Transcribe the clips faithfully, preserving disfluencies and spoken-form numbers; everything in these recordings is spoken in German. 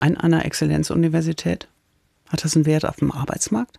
an einer Exzellenzuniversität? Hat das einen Wert auf dem Arbeitsmarkt?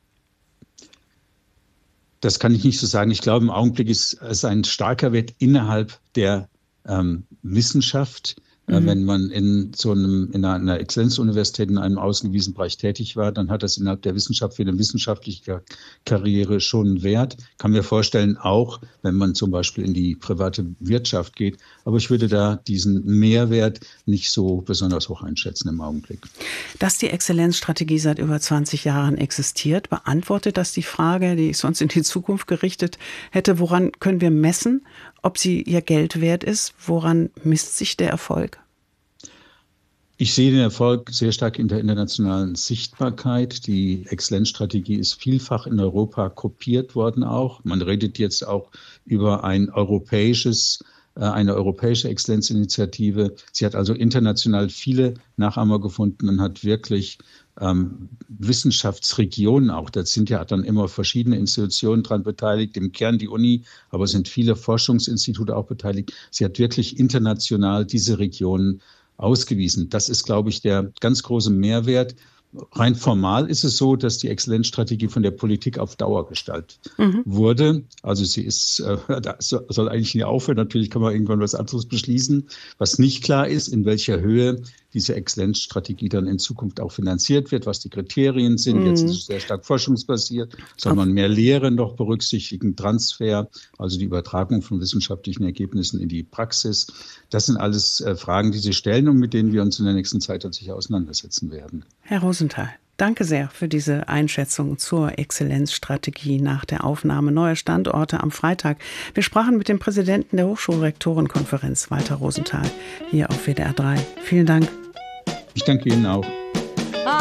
Das kann ich nicht so sagen. Ich glaube, im Augenblick ist es ein starker Wert innerhalb der ähm, Wissenschaft. Mhm. Wenn man in so einem, in einer Exzellenzuniversität in einem ausgewiesenen Bereich tätig war, dann hat das innerhalb der Wissenschaft für eine wissenschaftliche Karriere schon einen Wert. Kann mir vorstellen, auch wenn man zum Beispiel in die private Wirtschaft geht. Aber ich würde da diesen Mehrwert nicht so besonders hoch einschätzen im Augenblick. Dass die Exzellenzstrategie seit über zwanzig Jahren existiert, beantwortet das die Frage, die ich sonst in die Zukunft gerichtet hätte, woran können wir messen, ob sie ihr Geld wert ist? Woran misst sich der Erfolg? Ich sehe den Erfolg sehr stark in der internationalen Sichtbarkeit. Die Exzellenzstrategie ist vielfach in Europa kopiert worden auch. Man redet jetzt auch über ein europäisches, eine europäische Exzellenzinitiative. Sie hat also international viele Nachahmer gefunden und hat wirklich ähm, Wissenschaftsregionen auch. Da sind ja dann immer verschiedene Institutionen dran beteiligt, im Kern die Uni, aber es sind viele Forschungsinstitute auch beteiligt. Sie hat wirklich international diese Regionen ausgewiesen. Das ist, glaube ich, der ganz große Mehrwert. Rein formal ist es so, dass die Exzellenzstrategie von der Politik auf Dauer gestaltet mhm. wurde. Also sie ist, äh, das soll eigentlich nie aufhören. Natürlich kann man irgendwann was anderes beschließen. Was nicht klar ist, in welcher Höhe diese Exzellenzstrategie dann in Zukunft auch finanziert wird, was die Kriterien sind. Mhm. Jetzt ist es sehr stark forschungsbasiert. Soll man mehr Lehre noch berücksichtigen, Transfer, also die Übertragung von wissenschaftlichen Ergebnissen in die Praxis. Das sind alles äh, Fragen, die Sie stellen und mit denen wir uns in der nächsten Zeit tatsächlich auseinandersetzen werden. Herr Rosenthal, danke sehr für diese Einschätzung zur Exzellenzstrategie nach der Aufnahme neuer Standorte am Freitag. Wir sprachen mit dem Präsidenten der Hochschulrektorenkonferenz, Walter Rosenthal, hier auf W D R drei. Vielen Dank. Ich danke Ihnen auch.